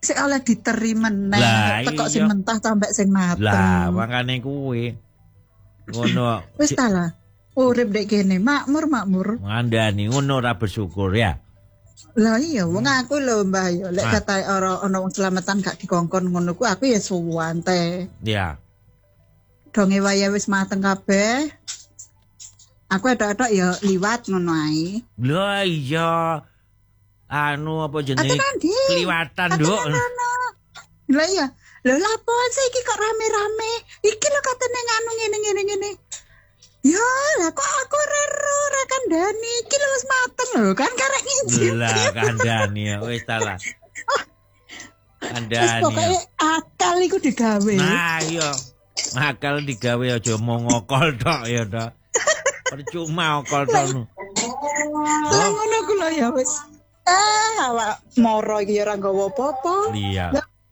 sik oleh diterima meneh, tekok sing mentah tambah sing mateng. Lah, makane kuwi. Ngono. Wis ta lah. Urip ndek kene makmur. Ngandani ngono ora bersyukur ya. Lah iya, wong aku lho Mbah ya, lek kata ana wong selamatan gak dikongkon ngono ku aku ya suwan teh. Iya. Donge waya wis mateng kabeh. Aku etok-etok ya liwat ngono ae. Lah iya. Anu apa jenenge? Kliwatan, Nduk. Lah iya. Lho lapon sih iki kok rame-rame. Iki lho katene nganu ngene. Ya, lah kok aku ora kandhani. Iki lho wis mateng lho, kan karek ngicip. Lah kandhani ya wis ta lah. Kandhani. Wis pokoke akal iku digawe. Nah, iya. Akal digawe aja mau ngokol tok ya tok. Percuma ngokol tok. Lah ngono ku lho ya wis. Awak moro iki ora nggawa apa-apa. Iya.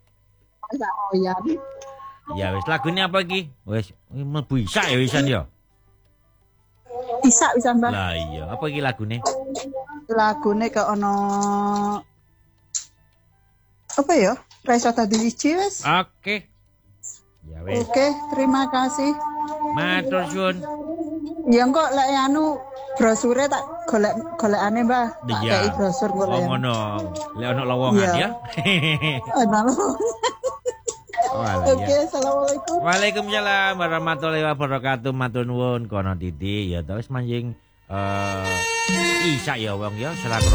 Ya wis lagune apa iki? Wis mlebu isak ya wisan ya. Isak bisa Mbak. Lah iya, apa iki lagune? Lagune kok ana apa ya? Ra iso dadi wiji wis. Oke. Ya wis. Oke, terima kasih. Matur suwun. Ya kok lek anu brosure tak golekane Mbah. Tak kei brosur golek. Oh ngono. Lek ana lowongan ya. Ana lowongan. Oke, assalamualaikum. Waalaikumsalam warahmatullahi wabarakatuh. Matur nuwun kono Titi ya terus manjing isak ya wong ya